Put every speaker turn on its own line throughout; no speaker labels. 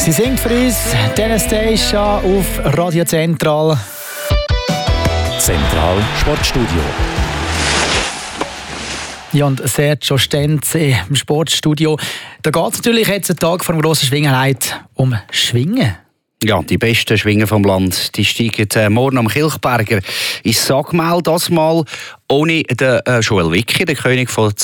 Sie singt für uns Anastasia auf Radio Zentral.
Zentral Sportstudio.
Ja, und Sergio Stenzi im Sportstudio. Da geht es natürlich jetzt einen Tag vor dem grossen Schwingenheit um Schwingen.
Ja, die besten Schwingen vom Land, die steigen morgen am Kilchberger ins Sagmaul. Das mal ohne den Joel Wicki, der König von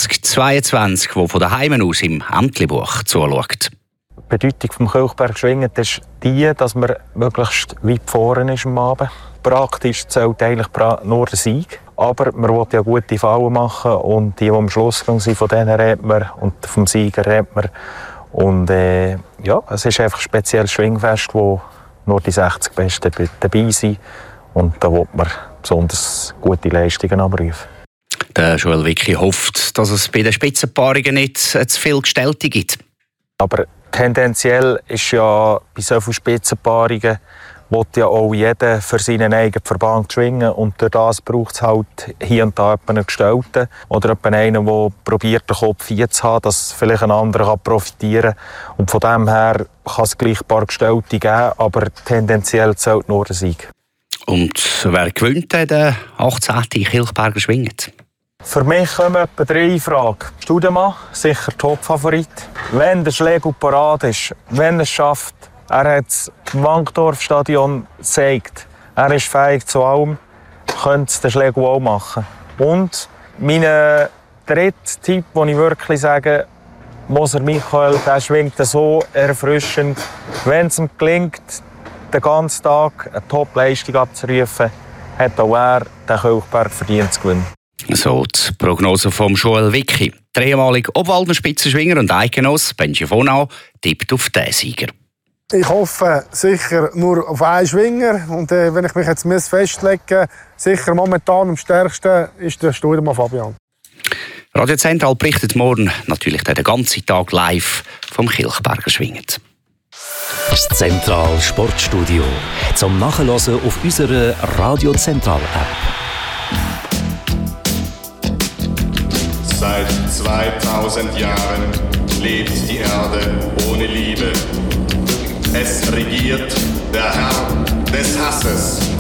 2022, der von daheim aus im Ämtlibuch zuschaut.
Die Bedeutung des Kilchberg Schwingen ist die, dass man möglichst weit vorne ist am Abend. Praktisch zählt eigentlich nur der Sieg. Aber man will ja gute Fallen machen und die am Schluss sind, von denen redet man und vom Sieger redet man. Und ja, es ist einfach ein spezielles Schwingfest, wo nur die 60 Besten dabei sind. Und da will man besonders gute Leistungen abrufen.
Der Joel Wicki hofft, dass es bei den Spitzenpaarungen nicht zu viel Gestellte gibt.
Aber tendenziell ist ja bei so vielen Spitzenpaarungen will ja auch jeder für seinen eigenen Verband schwingen. Und durch das braucht es halt hier und da einen Gestellten oder einen, der probiert, den Kopf hier zu haben, dass vielleicht ein anderer profitieren kann. Und von dem her kann es gleich ein paar Gestellte geben, aber tendenziell zählt nur der Sieg.
Und wer gewinnt den 18. Kilchberger Schwingen?
Für mich kommen etwa 3 Fragen. Studemann, sicher Top-Favorit. Wenn der Schläger parat ist, wenn er es schafft, er hat es im Wankdorf-Stadion gezeigt. Er ist fähig zu allem, könnte es den Schläger auch machen. Und mein dritter Tipp, den ich wirklich sage, Moser Michael, der schwingt so erfrischend. Wenn es ihm gelingt, den ganzen Tag eine Top-Leistung abzurufen, hat auch er den Kilchberg verdient zu gewinnen.
So die Prognose von Joel Wicki. Der ehemalige Obwalder Spitzenschwinger und Eidgenoss Benji Vonau tippt auf den Sieger.
Ich hoffe sicher nur auf einen Schwinger. Und wenn ich mich jetzt festlegen muss, sicher momentan am stärksten ist der Studemann Fabian.
Radio Zentral berichtet morgen natürlich den ganzen Tag live vom Kilchberger Schwingen.
Das Zentral Sportstudio zum Nachhören auf unserer Radio Zentral App.
Seit 2000 Jahren lebt die Erde ohne Liebe. Es regiert der Herr des Hasses.